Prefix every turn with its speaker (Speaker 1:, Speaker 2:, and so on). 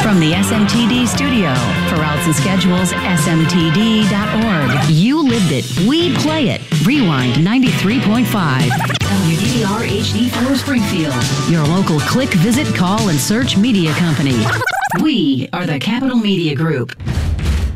Speaker 1: From the SMTD studio, for routes and schedules, smtd.org. You lived it. We play it. Rewind 93.5. WDR HD4 Springfield. Your local click, visit, call, and search media company. We are the Capital Media Group.